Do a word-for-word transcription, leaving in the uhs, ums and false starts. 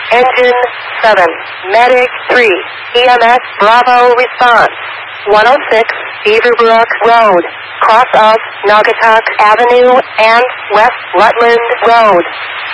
Engine seven, Medic three, E M S Bravo response. one oh six Beaverbrook Road, cross of Naugatuck Avenue and West Rutland Road.